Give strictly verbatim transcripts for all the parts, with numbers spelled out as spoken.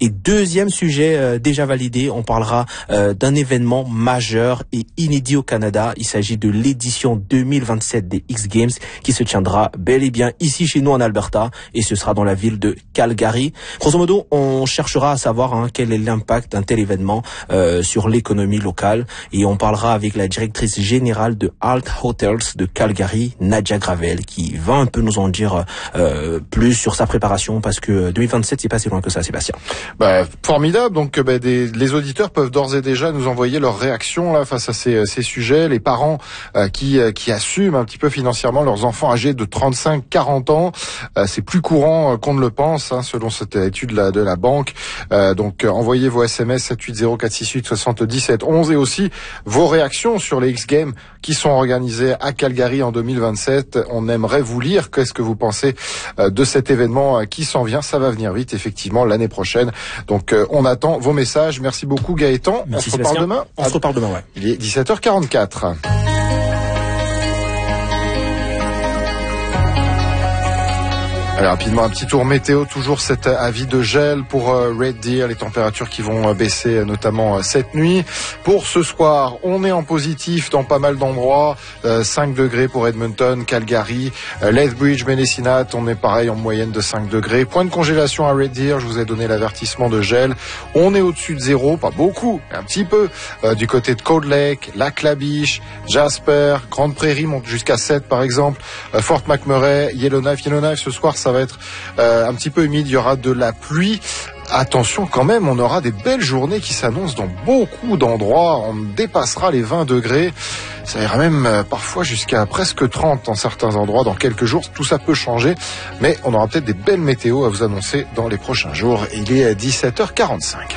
Et deuxième sujet euh, déjà validé, on parlera euh, d'un événement majeur et inédit au Canada. Il s'agit de l'édition deux mille vingt-sept des X Games qui se tiendra bel et bien ici chez nous en Alberta et ce sera dans la ville de Calgary. Grosso modo, on cherchera à savoir hein, quel est l'impact d'un tel événement euh, sur l'économie locale et on parlera avec la directrice générale de Alt Hotels de Calgary, Nadia Gravel, qui va un peu nous en dire euh, plus sur sa préparation parce que deux mille vingt-sept c'est pas si loin que ça, Sébastien. Bah, formidable. Donc bah, des, les auditeurs peuvent d'ores et déjà nous envoyer leurs réactions là face à ces, ces sujets. Les parents euh, qui, euh, qui assument un petit peu financièrement leurs enfants âgés de trente-cinq à quarante ans, euh, c'est plus courant euh, qu'on ne le pense hein, selon cette étude de la, de la banque. Euh, donc euh, envoyez vos S M S sept huit zéro quatre six huit soixante-dix-sept onze et aussi vos réactions sur les X Games qui sont organisés à Calgary en deux mille vingt-sept. On aimerait vous lire. Qu'est-ce que vous pensez euh, de cet événement euh, qui s'en vient? Ça va venir vite effectivement l'année prochaine. Donc euh, on attend vos messages. Merci beaucoup Gaëtan. Merci, on se reparle Sébastien. demain. On se reparle demain, ouais. Il est dix-sept heures quarante-quatre. Allez, rapidement, un petit tour météo, toujours cet avis de gel pour euh, Red Deer, les températures qui vont euh, baisser euh, notamment euh, cette nuit. Pour ce soir, on est en positif dans pas mal d'endroits, euh, cinq degrés pour Edmonton, Calgary, euh, Lethbridge, Ménécinat, on est pareil en moyenne de cinq degrés. Point de congélation à Red Deer, je vous ai donné l'avertissement de gel. On est au-dessus de zéro, pas beaucoup, mais un petit peu, euh, du côté de Cold Lake, Lac La Biche, Jasper, Grande Prairie monte jusqu'à sept par exemple, euh, Fort McMurray, Yellowknife, Yellowknife ce soir ça va être euh, un petit peu humide, il y aura de la pluie. Attention quand même, on aura des belles journées qui s'annoncent dans beaucoup d'endroits, on dépassera les vingt degrés, ça ira même euh, parfois jusqu'à presque trente dans certains endroits dans quelques jours, tout ça peut changer, mais on aura peut-être des belles météos à vous annoncer dans les prochains jours. Il est dix-sept heures quarante-cinq.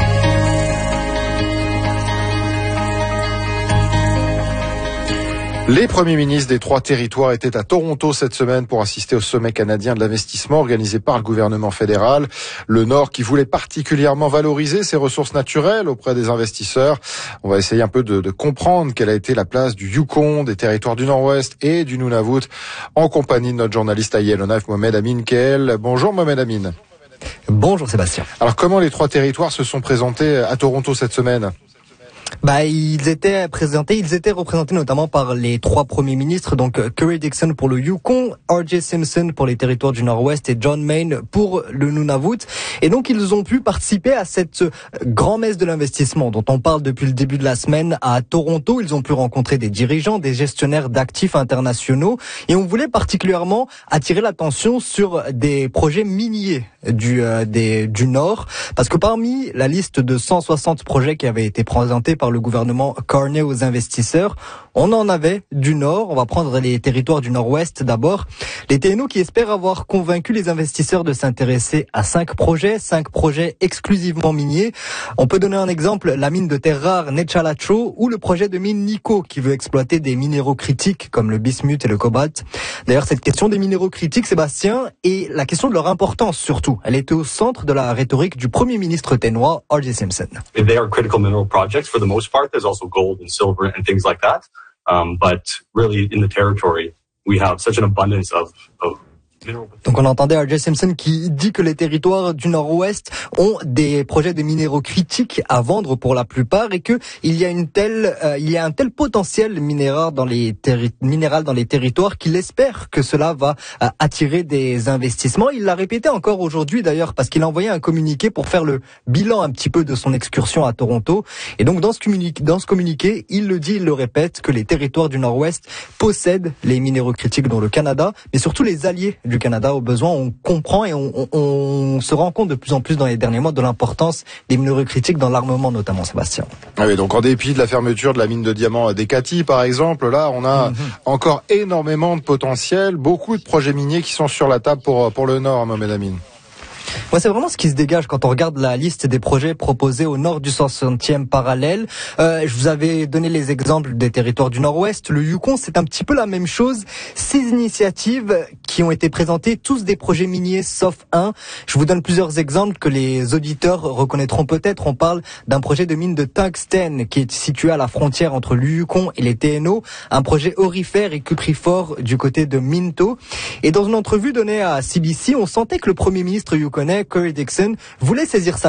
Les premiers ministres des trois territoires étaient à Toronto cette semaine pour assister au sommet canadien de l'investissement organisé par le gouvernement fédéral. Le Nord qui voulait particulièrement valoriser ses ressources naturelles auprès des investisseurs. On va essayer un peu de, de comprendre quelle a été la place du Yukon, des territoires du Nord-Ouest et du Nunavut en compagnie de notre journaliste à Yellowknife, Mohamed Amin Keel. Bonjour Mohamed Amin. Bonjour Sébastien. Alors comment les trois territoires se sont présentés à Toronto cette semaine ? Bah, ils étaient présentés, ils étaient représentés notamment par les trois premiers ministres, donc Curry Dixon pour le Yukon, R J Simpson pour les territoires du Nord-Ouest et John Mayne pour le Nunavut. Et donc, ils ont pu participer à cette grand-messe de l'investissement dont on parle depuis le début de la semaine à Toronto. Ils ont pu rencontrer des dirigeants, des gestionnaires d'actifs internationaux et on voulait particulièrement attirer l'attention sur des projets miniers du, euh, des, du Nord, parce que parmi la liste de cent soixante projets qui avaient été présentés par le gouvernement Carney aux investisseurs, on en avait du Nord. On va prendre les territoires du Nord-Ouest d'abord. Les T N O qui espèrent avoir convaincu les investisseurs de s'intéresser à cinq projets, cinq projets exclusivement miniers. On peut donner un exemple, la mine de terres rares Nechalacho ou le projet de mine Nico qui veut exploiter des minéraux critiques comme le bismuth et le cobalt. D'ailleurs, cette question des minéraux critiques, Sébastien, et la question de leur importance surtout, elle était au centre de la rhétorique du premier ministre ténois, R J Simpson. They are critical mineral projects for the most part. There's also gold and silver and things like that. Um, but really, in the territory, we have such an abundance of, of Donc on entendait R J Simpson qui dit que les territoires du Nord-Ouest ont des projets de minéraux critiques à vendre pour la plupart et que il y a une telle, euh, il y a un tel potentiel minéral dans les terri- minéral dans les territoires qu'il espère que cela va euh, attirer des investissements. Il l'a répété encore aujourd'hui d'ailleurs parce qu'il a envoyé un communiqué pour faire le bilan un petit peu de son excursion à Toronto. Et donc dans ce communiqué, dans ce communiqué, il le dit, il le répète que les territoires du Nord-Ouest possèdent les minéraux critiques dont le Canada, mais surtout les alliés du Canada au besoin. On comprend et on, on, on se rend compte de plus en plus dans les derniers mois de l'importance des minéraux critiques dans l'armement notamment, Sébastien. Ah oui, donc en dépit de la fermeture de la mine de diamants d'Ekati, par exemple, là, on a mm-hmm. encore énormément de potentiel, beaucoup de projets miniers qui sont sur la table pour, pour le Nord, Mohamed Amin. Ouais, c'est vraiment ce qui se dégage quand on regarde la liste des projets proposés au nord du soixantième parallèle. Euh, je vous avais donné les exemples des territoires du Nord-Ouest. Le Yukon, c'est un petit peu la même chose. Six initiatives qui ont été présentées, tous des projets miniers sauf un. Je vous donne plusieurs exemples que les auditeurs reconnaîtront peut-être. On parle d'un projet de mine de tungstène qui est situé à la frontière entre le Yukon et les T N O. Un projet aurifère et cuprifort du côté de Minto. Et dans une entrevue donnée à C B C, on sentait que le premier ministre yukonais, Curry Dixon, voulait saisir sa